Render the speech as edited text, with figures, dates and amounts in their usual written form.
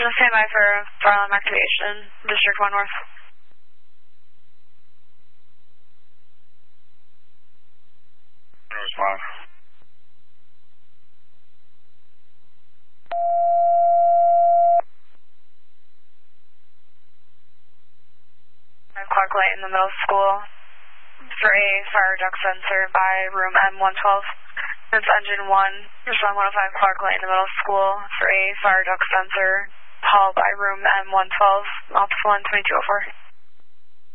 Just stand by for fire alarm activation, District 1 North. Respond. Clark Light in the middle school for a fire duct sensor by room M112. It's engine 1, respond 105 Clark Light in the middle school for a fire duct sensor, hall by room M112, Office 12204.